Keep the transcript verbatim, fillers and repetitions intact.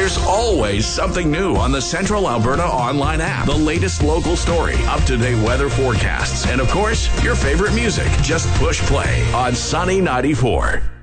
There's always something new on the Central Alberta Online app. The latest local story, up-to-date weather forecasts, and of course, your favorite music. Just push play on Sunny ninety-four.